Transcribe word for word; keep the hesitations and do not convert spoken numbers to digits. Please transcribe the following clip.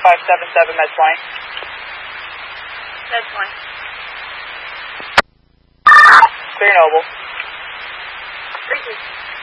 five seven seven, med twenty. Med twenty. Clear Noble. Three two.